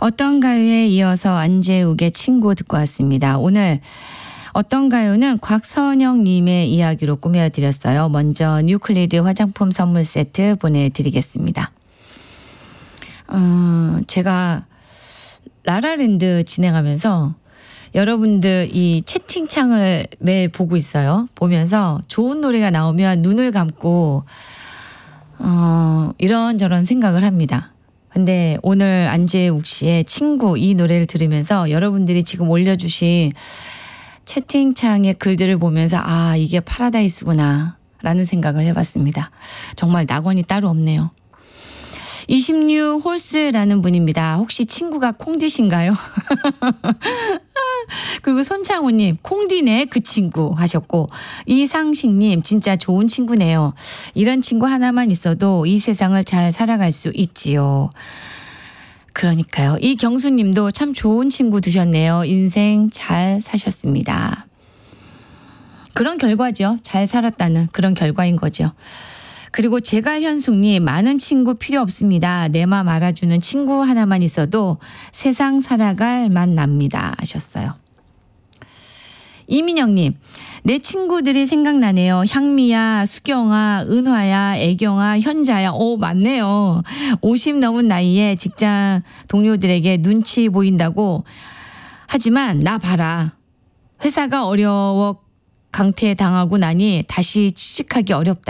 어떤 가요에 이어서 안재욱의 친구 듣고 왔습니다. 오늘 어떤 가요는 곽선영님의 이야기로 꾸며드렸어요. 먼저 뉴클리드 화장품 선물 세트 보내드리겠습니다. 제가 라라랜드 진행하면서 여러분들 이 채팅창을 매일 보고 있어요. 보면서 좋은 노래가 나오면 눈을 감고 이런저런 생각을 합니다. 근데 오늘 안재욱 씨의 친구 이 노래를 들으면서 여러분들이 지금 올려주신 채팅창의 글들을 보면서 아, 이게 파라다이스구나 라는 생각을 해봤습니다. 정말 낙원이 따로 없네요. 26홀스라는 분입니다. 혹시 친구가 콩디신가요? 그리고 손창호님 콩디네 그 친구 하셨고, 이상식님 진짜 좋은 친구네요. 이런 친구 하나만 있어도 이 세상을 잘 살아갈 수 있지요. 그러니까요. 이경수님도 참 좋은 친구 두셨네요. 인생 잘 사셨습니다. 그런 결과죠. 잘 살았다는 그런 결과인 거죠. 그리고 제갈현숙님 많은 친구 필요 없습니다. 내 맘 알아주는 친구 하나만 있어도 세상 살아갈 맛 납니다 하셨어요. 이민영님 내 친구들이 생각나네요. 향미야, 수경아, 은화야, 애경아, 현자야. 오 맞네요. 50 넘은 나이에 직장 동료들에게 눈치 보인다고 하지만 나 봐라. 회사가 어려워 강퇴당하고 나니 다시 취직하기 어렵다.